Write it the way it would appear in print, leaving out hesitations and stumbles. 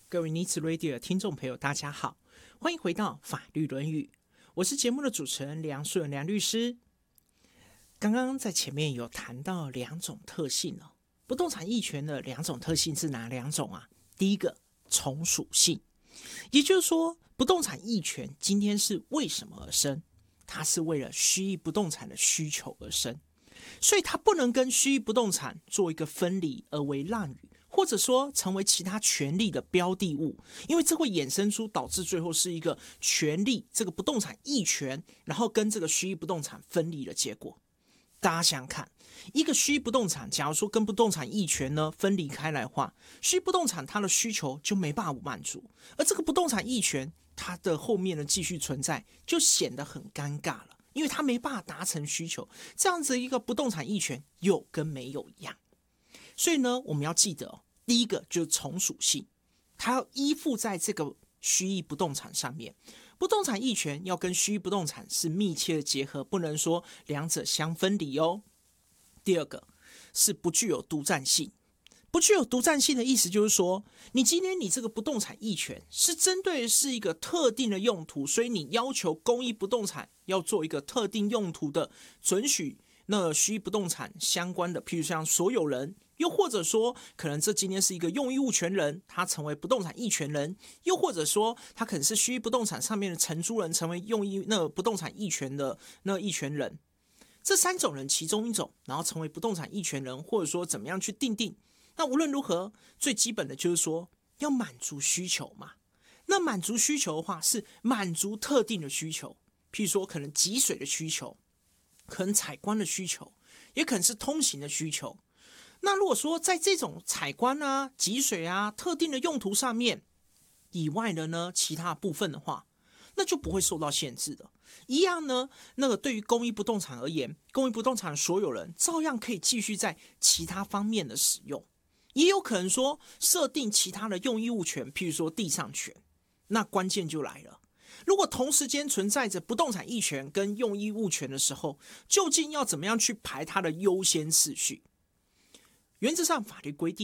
各位尼子 Radio 的听众朋友，大家好，欢迎回到法律论语，我是节目的主持人梁顺梁律师。刚刚在前面有谈到两种特性哦，不动产役权的两种特性是哪两种啊？第一个，从属性，也就是说，不动产役权今天是为什么而生？它是为了虚役不动产的需求而生，所以它不能跟虚役不动产做一个分离而为让与，或者说成为其他权利的标的物，因为这会衍生出导致最后是一个权利这个不动产役权，然后跟这个虚役不动产分离的结果。大家想想看，一个虚役不动产，假如说跟不动产役权呢分离开来的话，虚役不动产它的需求就没办法满足，而这个不动产役权它的后面的继续存在就显得很尴尬了，因为它没办法达成需求，这样子一个不动产役权有跟没有一样。所以呢，我们要记得第一个就是从属性，它要依附在这个虚役不动产上面，不动产役权要跟虚役不动产是密切的结合，不能说两者相分离哦。第二个是不具有独占性，不具有独占性的意思就是说，你今天你这个不动产役权是针对的是一个特定的用途，所以你要求公益不动产要做一个特定用途的准许那虚役不动产相关的，譬如像所有人，又或者说可能这今天是一个用益物权人，他成为不动产役权人，又或者说他可能是虚役不动产上面的承租人，成为用益那不动产役权的那役权人，这三种人其中一种，然后成为不动产役权人，或者说怎么样去定。那无论如何，最基本的就是说要满足需求嘛。那满足需求的话，是满足特定的需求，譬如说可能集水的需求，可能采光的需求，也可能是通行的需求。那如果说在这种采光啊、集水啊、特定的用途上面以外的呢，其他部分的话，那就不会受到限制的。一样呢，那个对于公益不动产而言，公益不动产的所有人照样可以继续在其他方面的使用，也有可能说设定其他的用益物权，譬如说地上权。那关键就来了，如果同时间存在着不动产役权跟用益物权的时候，究竟要怎么样去排它的优先次序？原则上法律规定